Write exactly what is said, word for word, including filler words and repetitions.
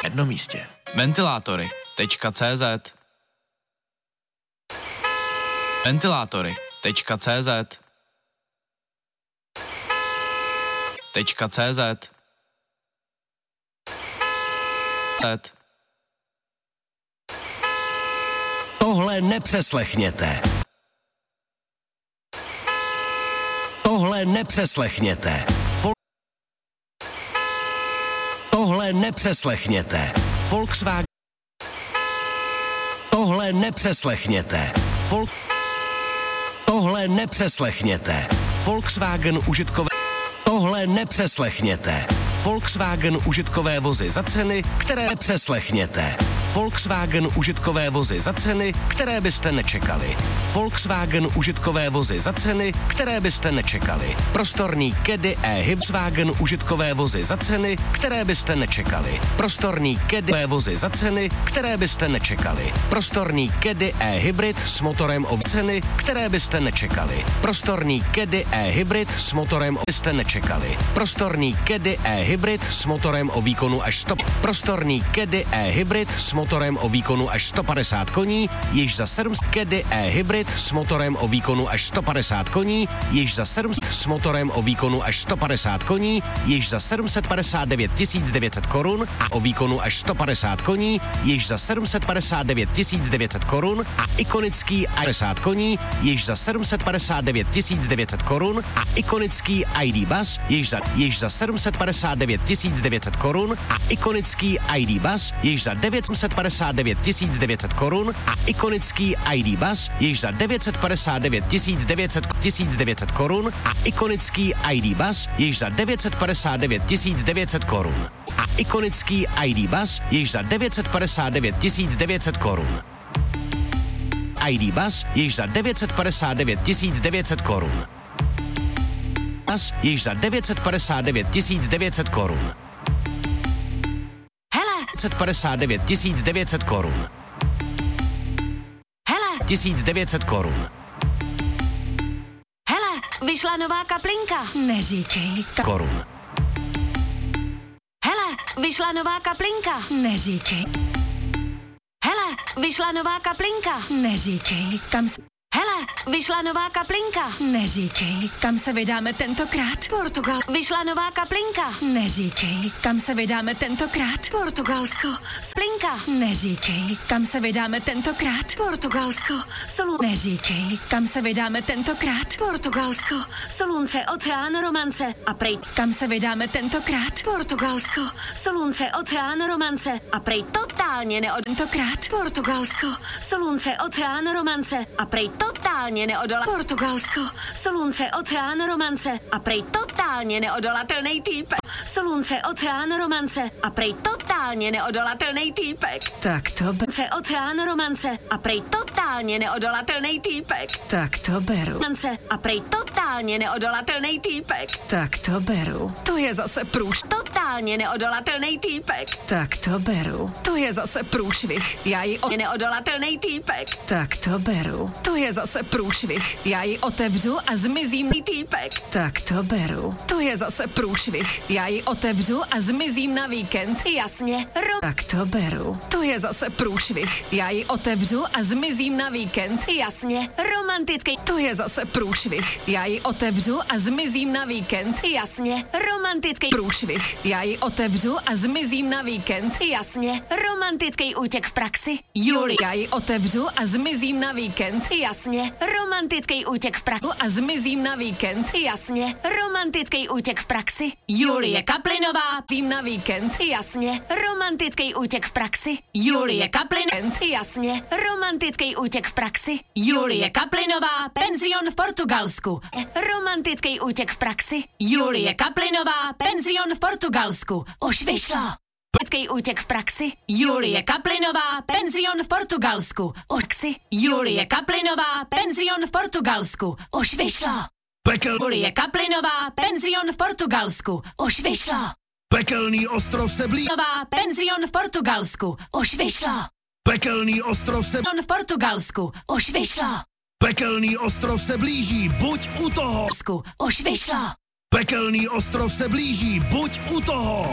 jednom místě. Ventilátory tečka cé zet Ventilátory tečka cé zet Tečka cé zet Tohle nepřeslechněte. Tohle nepřeslechněte. Vol- Tohle nepřeslechněte. Volkswagen. Tohle nepřeslechněte. Vol- Tohle nepřeslechněte. Volkswagen užitkové. Tohle nepřeslechněte. Volkswagen užitkové vozy za ceny, které přeslechněte. Volkswagen užitkové vozy za ceny, které byste nečekali. Volkswagen užitkové vozy za ceny, které byste nečekali. Prostorný Caddy e-Hybrid. Volkswagen užitkové vozy za ceny, které byste nečekali. Prostorný Caddy vozy za ceny, které byste nečekali. Prostorný Caddy e-Hybrid s motorem o ceny, které byste nečekali. Prostorný Caddy e-Hybrid s motorem o byste nečekali. Prostorný Caddy e-Hybrid s motorem o výkonu až sto. Prostorný Caddy e-Hybrid s motorem o výkonu až sto padesát koní, již za sedm set. Caddy e-Hybrid s motorem o výkonu až sto padesát koní, již za sedm set. S motorem o výkonu až sto padesát koní, již za sedm set padesát devět tisíc devět set korun a o výkonu až sto padesát koní, již za sedm set padesát devět tisíc devět set korun a ikonický padesát koní, již za sedm set padesát devět tisíc devět set korun a ikonický I D Bus, již za, již za sedm set padesát devět tisíc devět set korun a ikonický I D Bus, již za devět set padesát devět tisíc devět set korun a ikonický I D Bus, již za devět set padesát devět tisíc devět set korun a ikonický I D Bus, již za devět set padesát devět tisíc devět set korun a ikonický I D Bus, již za devět set padesát devět tisíc devět set korun. I D Bus, již za devět set padesát devět tisíc devět set korun. Bus, již za devět set padesát devět tisíc devět set korun. Hele, devět set padesát devět tisíc devět set korun. hele, tisíc devět set korun. hele, vyšla nová kaplinka. Neříkej. Ka- Korun. Hele, vyšla nová kaplinka. Neříkej. Hele, vyšla nová kaplinka. Neříkej. Kam se... Hele, vyšla nová kaplinka. Neříkej. Kam se vydáme tentokrát? Portugal. Vyšla nová kaplinka. Neříkej. Kam se vydáme tentokrát? Portugalsko. Splinka. Neříkej. Kam se vydáme tentokrát? Portugalsko. Solu. Neříkej. Kam se vydáme tentokrát? Portugalsko. Solunce, oceán, romance. A prej. Kam se vydáme tentokrát? Portugalsko. Solunce, oceán, romance. A prej totálně neod... Tentokrát? Portugalsko. Solunce, oceán, romance. A prej totálně neodola... Portugalsko. Solunce, oceán, romance. A prej totálně neodolatelný týpek. Solunce, oceán, romance. A prej totálně neodolatelný týpek. Tak to be... Solunce, oceán, romance. A prej totálně neodolatelný týpek. Tak to beru. Romance. A prej totálně neodolatelný týpek. Tak to beru. To je zase průš... Totálně neodolatelný týpek. Tak to beru. To je zase průšvih. Já ji... O... Neodolatelný týpek. Tak to beru. To je zase průšvih. Já ji otevřu a zmizím... Týpek. Tak to beru. To je zase průšvih. Já ji otevřu a zmizím na víkend. Jasně. Ro... Tak to beru. To je zase průšvih. Já ji otevřu a zmizím na víkend. Jasně. Romantický. To je zase průšvih. Já ji otevřu a zmizím na víkend. Jasně. Romantický. Průšvih. Já ji otevřu a zmizím na víkend. Jasně. Romantický útěk v praxi. Juli. Já ji otevřu a zmizím na víkend. Jasně. Romantický útěk v praxi. A zmizím na víkend. Jasně. Romantický útěk v praxi. Julie Kaplinová. Tým na víkend. Jasně. Romantický útěk v praxi. Julie Kaplin. Jasně. Romantický útěk v praxi. Julie Kaplinová. Penzion v Portugalsku. Romantický útěk v praxi. Julie Kaplinová. Penzion v Portugalsku. Už vyšlo. Romantický útěk v praxi. Julie Kaplinová. Penzion v Portugalsku. Praxi. Julie Kaplinová. Penzion v Portugalsku. Už vyšlo. Pekel... Julie Kaplinová. Penzion v Portugalsku. Už vyšlo. Pekelný ostrov se blíží. Nová penzion v Portugalsku. Už vyšlo. Pekelný ostrov se... V Portugalsku. Už vyšlo. Pekelný ostrov se blíží, buď u toho. Už vyšlo. Pekelný ostrov se blíží, buď u toho.